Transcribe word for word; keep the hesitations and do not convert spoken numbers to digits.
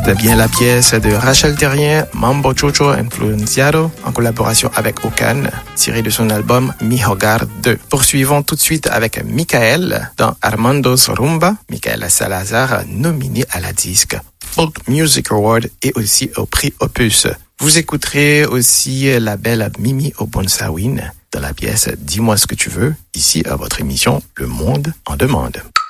C'était bien la pièce de Rachel Terrien, Mambo Chocho Influenciado, en collaboration avec Okan, tirée de son album Mi Hogar deux. Poursuivons tout de suite avec Michael dans Armando's Rumba. Michael Salazar, nominé à la disque Folk Music Award et aussi au prix Opus. Vous écouterez aussi la belle Mimi Obonsawin dans la pièce Dis-moi ce que tu veux, ici à votre émission Le Monde en demande.